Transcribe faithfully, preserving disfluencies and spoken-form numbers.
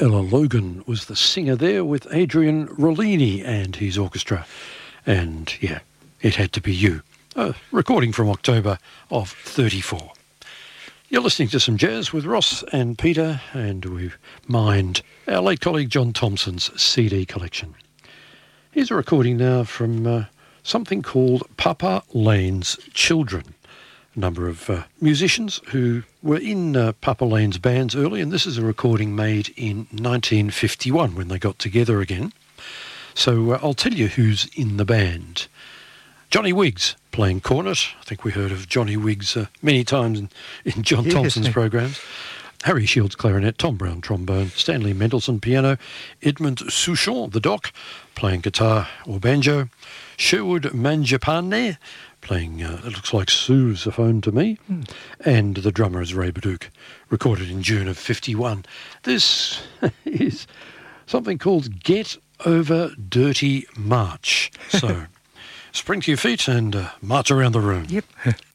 Ella Logan was the singer there with Adrian Rollini and his orchestra. And, yeah, It Had to Be You. A recording from October of thirty-four. You're listening to some jazz with Ross and Peter, and we've mined our late colleague John Thompson's C D collection. Here's a recording now from uh, something called Papa Lane's Children. A number of uh, musicians who were in uh, Papa Lane's bands early, and this is a recording made in nineteen fifty-one when they got together again. So uh, I'll tell you who's in the band. Johnny Wiggs playing cornet. I think we heard of Johnny Wiggs uh, many times in, in John Yes. Thompson's programs. Harry Shields clarinet, Tom Brown trombone, Stanley Mendelsohn piano, Edmund Souchon, the doc, playing guitar or banjo, Sherwood Manjapane, playing, uh, it looks like sousaphone to me, mm. and the drummer is Ray Baduke, recorded in June of fifty-one. This is something called Get Over Dirty March. So, spring to your feet and uh, march around the room. Yep.